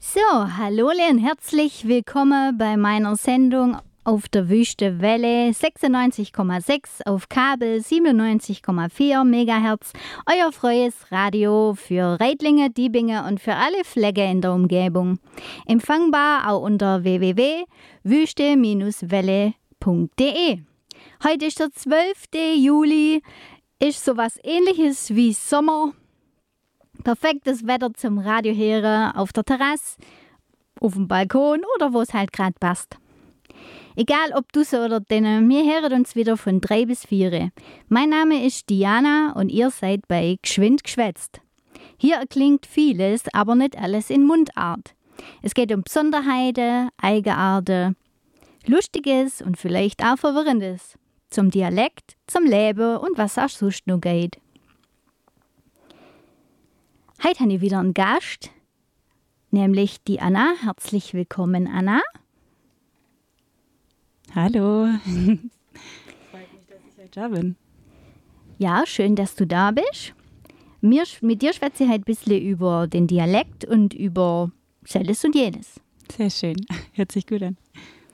So, hallo und herzlich willkommen bei meiner Sendung auf der Wüste Welle 96,6 auf Kabel 97,4 MHz. Euer freies Radio für Reitlinge, Diebinge und für alle Flecke in der Umgebung. Empfangbar auch unter www.wüste-welle.de. Heute ist der 12. Juli, ist sowas ähnliches wie Sommer. Perfektes Wetter zum Radio hören auf der Terrasse, auf dem Balkon oder wo es halt gerade passt. Egal ob du so oder denen, wir hören uns wieder von 3 bis 4. Mein Name ist Diana und ihr seid bei Geschwind geschwätzt. Hier erklingt vieles, aber nicht alles in Mundart. Es geht um Besonderheiten, Eigenarten, Lustiges und vielleicht auch Verwirrendes. Zum Dialekt, zum Leben und was auch sonst noch geht. Heute habe ich wieder einen Gast, nämlich die Anna. Herzlich willkommen, Anna. Hallo. Freut mich, dass ich heute da bin. Ja, schön, dass du da bist. Mit dir schwätze ich heute ein bisschen über den Dialekt und über Selles und Jenes. Sehr schön, hört sich gut an.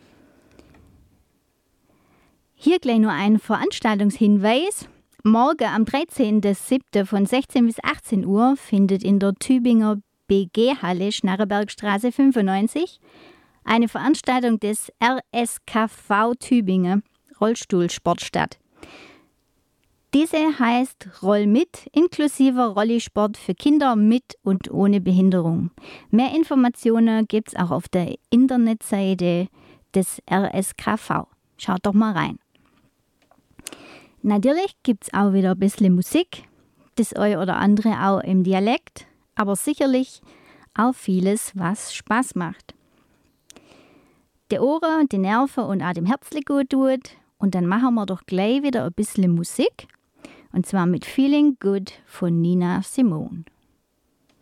Hier gleich nur ein Veranstaltungshinweis. Morgen am 13.07. von 16 bis 18 Uhr findet in der Tübinger BG-Halle Schnarrenbergstraße 95 eine Veranstaltung des RSKV Tübingen Rollstuhlsport statt. Diese heißt Roll mit, inklusive Rollisport für Kinder mit und ohne Behinderung. Mehr Informationen gibt es auch auf der Internetseite des RSKV. Schaut doch mal rein. Natürlich gibt es auch wieder ein bisschen Musik, das ein oder andere auch im Dialekt, aber sicherlich auch vieles, was Spaß macht. Der Ohren, die Nerven und auch dem Herzli gut tut. Und dann machen wir doch gleich wieder ein bisschen Musik. Und zwar mit Feeling Good von Nina Simone.